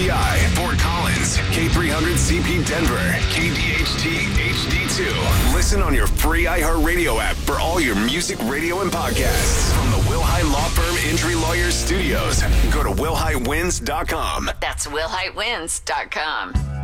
PI, Fort Collins, K300CP Denver, KDHT HD2. Listen on your free iHeartRadio app for all your music, radio, and podcasts. From the Will Hite Law Firm Injury Lawyers Studios, go to willhitewins.com. That's willhitewins.com.